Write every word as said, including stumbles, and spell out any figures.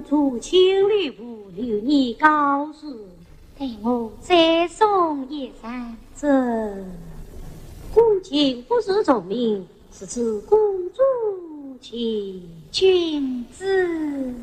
主千里无留你告诉， 待我再送一山。 这公卿不是重名，是指公主卿。 君子。